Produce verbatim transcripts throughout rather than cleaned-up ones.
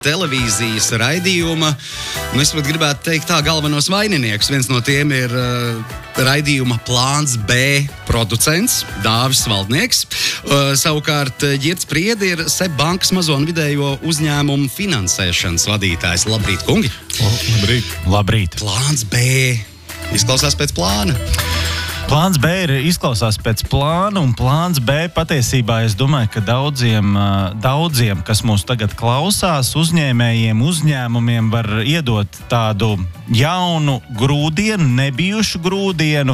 televīzijas raidījuma, nu es pat gribētu teikt tā, galvenos vaininieks. Viens no tiem ir uh, raidījuma Plāns B producents, Dāvis Valdnieks. Uh, savukārt Ģirds Priedi ir SEB bankas mazo un vidējo uzņēmumu finansēšanas vadītājs. Labrīt, kungi! O, labrīt! Labrīt! Plāns B izklausās pēc plāna. Plāns B ir izklausās pēc plāna, un plāns B patiesībā, es domāju, ka daudziem, daudziem, kas mūs tagad klausās, uzņēmējiem, uzņēmumiem var iedot tādu jaunu grūdienu, nebijušu grūdienu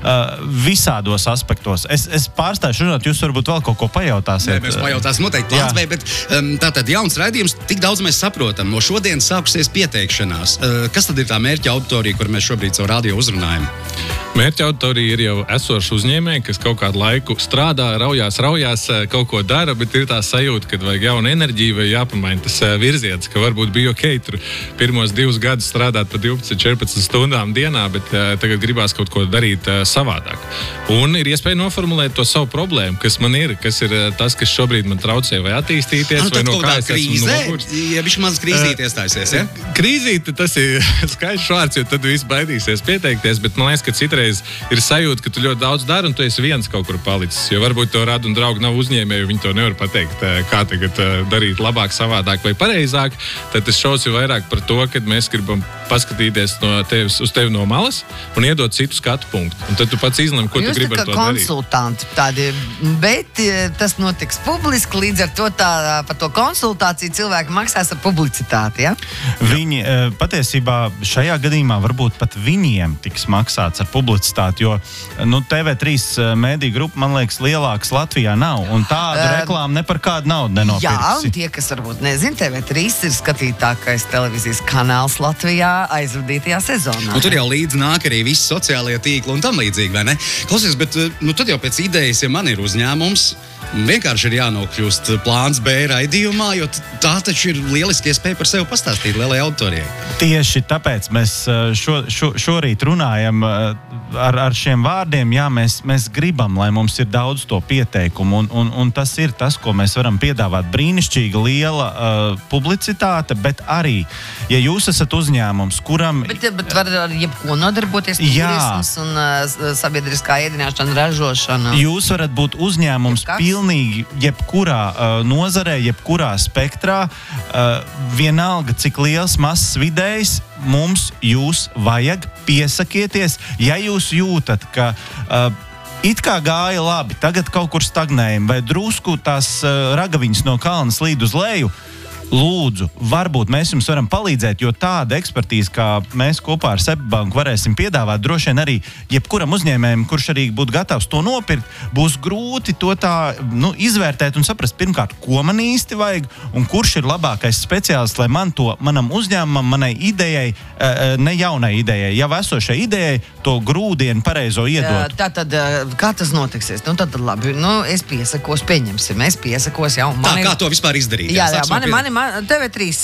visādos aspektos. Es, es pārstāšu runāt, jūs varbūt vēl kaut ko pajautāsiet. Nē, mēs pajautāsim noteikti plāns B, bet um, tātad jauns raidījums, tik daudz mēs saprotam. No šodienas sākusies pieteikšanās. Uh, kas tad ir tā mērķa auditorija, kur mēs šobrīd savu radio uzrunājam? Mērķa auditorija ir jau esoši uzņēmēji, kas kaut kādu laiku strādā, raujās, raujās, kaut ko dara, bet ir tā sajūta, ka vajag jaunu enerģiju vai jāpamaina tas virziens, ka varbūt bija ok tur pirmos divus gadus strādāt pa divpadsmit četrpadsmit stundām dienā, bet uh, tagad gribās kaut ko darīt uh, savādāk. Un ir iespēja noformulēt to savu problēmu, kas man ir, kas ir uh, tas, kas šobrīd man traucē vai attīstīties, nu, vai no kā es esmu nogurs. Ja viņš maz krīzīti iestājusies, ja? Krīzīti, tas ir skaists vārds, jo tad viss baidīsies pieteikties, bet man liekas, ka citreiz ir sajūta, ka tu ļoti daudz dari un tu esi viens kaut kur palicis, jo varbūt to radu un draugu nav uzņēmēju, viņi to nevar pateikt, kā tagad darīt labāk, savādāk vai pareizāk, tad tas šaus ir vairāk par to, kad mēs gribam paskatīties no tevis, uz tevi no malas un iedot citu skatu punktu. Un tad tu pats izlem, ko jūs tu gribi ar to darīt. Jūs tā kā konsultanti tādi, bet tas notiks publiski, līdz ar to tā, par to konsultāciju cilvēki maksās ar publicitāti, ja? Viņi patiesībā šajā gadījumā varbūt pat viņiem tiks maksāts ar publicitāti, jo nu, T V trīs mēdīju grupa, man liekas, lielāks Latvijā nav, un tādu uh, reklāmu ne par kādu naudu nenopirksi. Jā, un tie, kas varbūt nezin, T V trīs ir skatītākais televīzijas kanāls Latvijā aizvadītajā sezonā. Un tur jau līdz nāk arī visi sociālie tīkli un tam līdzīgi, vai ne? Klausies, bet nu, tad jau pēc idejas, ja man ir uzņēmums, vienkārši ir jānokļūst Plāns B raidījumā, jo tā taču ir lieliski iespēja par sevi pastāstīt lielai auditorijai. Tieši tāpēc mēs šo, šo, šorīt runājam ar, ar šiem vārdiem, jā, mēs, mēs gribam, lai mums ir daudz to pieteikumu, un, un, un tas ir tas, ko mēs varam piedāvāt. Brīnišķīga liela uh, publicitāte, bet arī, ja jūs esat uzņēmums, kuram... Bet, bet var ar jebko nodarboties, turismas un uh, sabiedriskā ēdināšana, ražošana. Jūs varat būt uzņēmums pilnīgi jebkurā uh, nozarē, jebkurā spektrā, uh, vienalga, cik liels, mazs, vidējs, mums jūs vajag, piesakieties, ja jūs jūtat, ka uh, it kā gāja labi, tagad kaut kur stagnējam, vai drusku tās uh, ragaviņas no kalna slīd uz leju, lūdzu, varbūt mēs jums varam palīdzēt, jo tāda ekspertīze, kā mēs kopā ar SEB banku varēsim piedāvāt, droši vien arī jebkuram uzņēmējam, kurš arī būtu gatavs to nopirkt, būs grūti to tā nu, izvērtēt un saprast, pirmkārt, ko man īsti vajag un kurš ir labākais speciālists, lai man to, manam uzņēmumam, manai idejai, ne jaunai idejai, jau esošai idejai, to grūdienu pareizo iedot. Tā tad, kā tas notiksies? Nu, tad labi, nu, es piesakos, pieņemsim, es piesakos jau. Tā, kā to vispār izdarīt? Jā, jā, mani, mani, T V trīs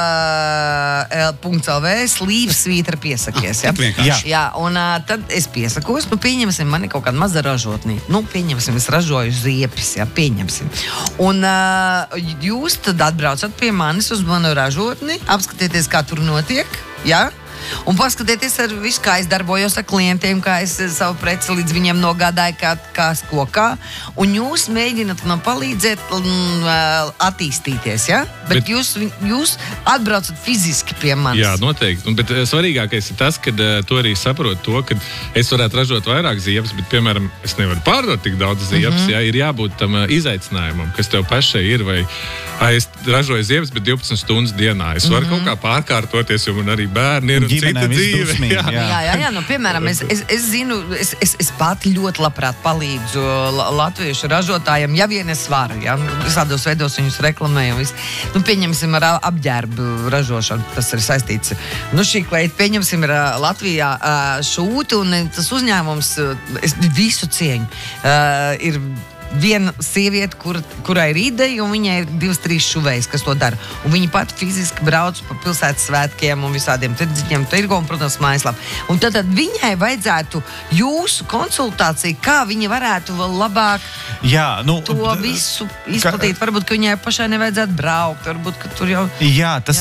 punkts L V slīvsvītra piesakies, ja? Jā. Jā, un uh, tad es piesakos, nu pieņemsim, man ir kaut kāda maza ražotnī. Nu, pieņemsim, es ražoju ziepes, ja, pieņemsim. Un uh, jūs tad atbraucat pie manis uz manu ražotni, apskatieties, kā tur notiek, ja? Un paskatieties ar visu, kā es darbojos ar klientiem, kā es savu preci līdz viņiem nogādāju, kā, kā skokā. Un jūs mēģināt man palīdzēt m, attīstīties, ja? Bet, bet jūs, jūs atbraucat fiziski pie manis. Jā, noteikti. Un, bet svarīgākais ir tas, ka tu arī saproti to, ka es varētu ražot vairāk ziepes, bet, piemēram, es nevaru pārdot tik daudz ziepes. Mm-hmm. Jā, ir jābūt tam izaicinājumam, kas tev pašai ir. Vai es ražoju ziepes, bet divpadsmit stundas dienā. Es varu mm-hmm. kaut kā pārkārtoties, jo man arī bērni ir. Cita dzīve. Jā. Jā, jā, jā, nu, piemēram, es, es, es zinu, es, es, es pat ļoti labprāt palīdzu latviešu ražotājiem, ja vien es varu, ja, visādos veidos viņus reklamēju. Nu, pieņemsim ar apģērbu ražošanu, tas ir saistīts. Nu, šī kleita, pieņemsim, ir Latvijā šūti, un tas uzņēmums, es visu cieņu, ir viena sieviete, kur, kurai ir ideja, un viņai ir divas, trīs šuvējas, kas to dara. Un viņa pat fiziski brauc pa pilsētas svētkiem un visādiem tirdziņiem, tirgo un, protams, mājaslap. Un tad, tad viņai vajadzētu jūsu konsultāciju, kā viņa varētu vēl labāk Jā, nu, to visu izplatīt. Varbūt, ka viņai pašai nevajadzētu braukt, varbūt, ka tur jau... Jā, tas